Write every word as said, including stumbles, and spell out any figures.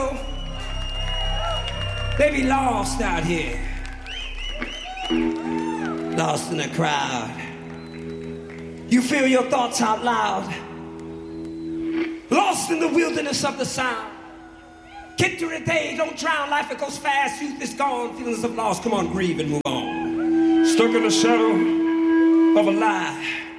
know, they be lost out here. Lost in the crowd. You feel your thoughts out loud. Lost in the wilderness of the sound. Get through the day, don't drown, life it goes fast, youth is gone, feelings of loss, come on, grieve and move on. Stuck in the shadow of a lie.